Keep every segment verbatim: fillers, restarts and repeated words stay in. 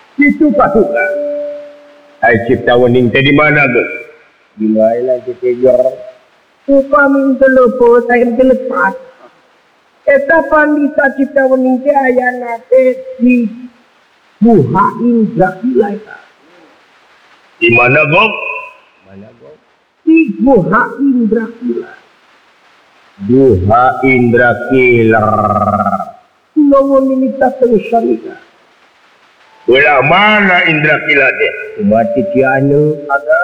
Itu pasuka. Hai cipta wening teh di mana, Gus? Di mana dikejar? Upami telepon, saya telepas. Eta pandita cipta wening teh ayana teh di Buha Indra Kila. Di mana, Gok? Mana, Gok? Di Buha Indra Kila. Buha Indra Kila. Namun ini tak tersanika. Ulah mana Indra Kila deh? Mati Cianu ada.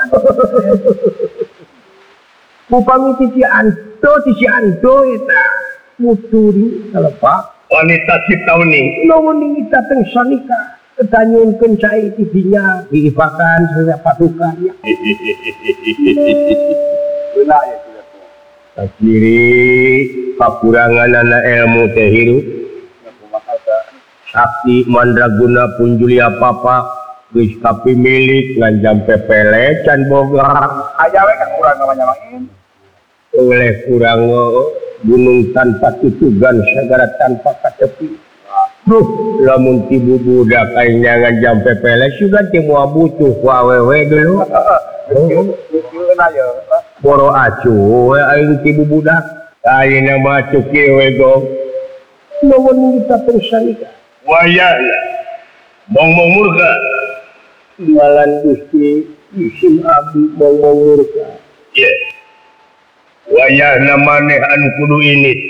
Upami ti Cianto, ti Cianto eta muturi kalepa wanita cipta wening. Namun ini tak tersanika. Ketanyunkeun cai ti dinya diifakan sareng pasukan ya. Beuna ya tidak. Sakiri kakuranganana ilmu teh hirup. Sakti mandraguna pun Julia papa geus kapimilik ngan jam pepele can boga aya we kurang namanya mangin oleh kurang gunung tanpa tutugan sagara tanpa katepi duh lamun ti bubudak aing ngan jam pepele sudah teu moal butuh ku awewe dulu boro acu we aing ti bubudak ayeuna mah cuki we go lamun kita tersanika wayahna mong-mong murka ngalan Gusti isim abdi mong-mong murka ye wayahna maneh anu kudu init